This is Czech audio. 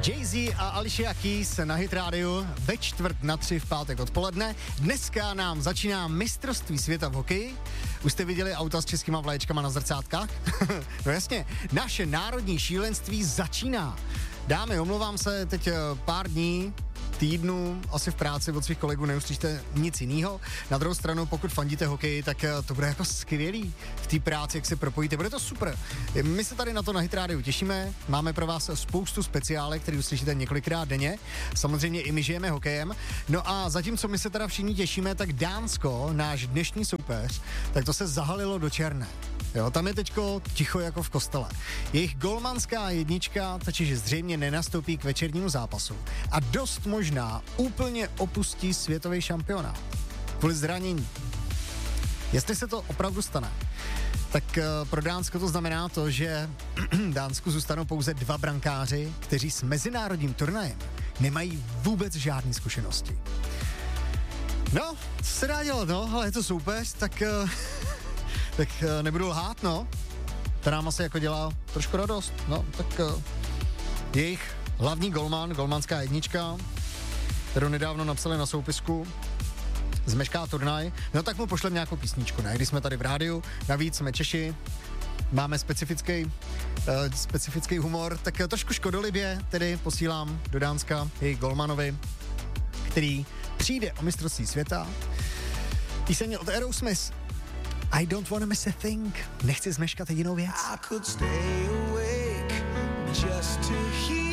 Jay-Z a Alicia Keys na Hit Radio ve 2:45 v pátek odpoledne. Dneska nám začíná mistrovství světa v hokeji. Už jste viděli auta s českýma vlaječkama na zrcátkách? No jasně, naše národní šílenství začíná. Dámy, omlouvám se, teď pár dní, týdnů, asi v práci od svých kolegů neuslyšte nic jiného. Na druhou stranu, pokud fandíte hokeji, tak to bude jako skvělý v té práci, jak se propojíte. Bude to super. My se tady na to na Hit Radio těšíme. Máme pro vás spoustu speciálek, které uslyšíte několikrát denně. Samozřejmě i my žijeme hokejem. No a zatímco my se teda všichni těšíme, tak Dánsko, náš dnešní soupeř, tak to se zahalilo do černé. Jo, tam je teďko ticho jako v kostele. Jejich golmanská jednička totiž zřejmě nenastoupí k večernímu zápasu a dost možná úplně opustí světový šampionát kvůli zranění. Jestli se to opravdu stane, tak pro Dánsko to znamená to, že Dánsku zůstanou pouze 2 brankáři, kteří s mezinárodním turnajem nemají vůbec žádné zkušenosti. No, co se dá dělat, no, ale je to soupeř, tak nebudu lhát, no. To nám asi jako dělá trošku radost, no, tak jejich hlavní golmanská jednička, kterou nedávno napsali na soupisku, zmešká turnaj, no tak mu pošlem nějakou písničku, ne, když jsme tady v rádiu, navíc jsme Češi, máme specifický humor, tak trošku škodolibě tedy posílám do Dánska jejich golmanovi, který přijde o mistrovství světa. Píseň od Aerosmith, I don't wanna miss a thing. Nechci zmeškat jedinou věc. I could stay awake just to hear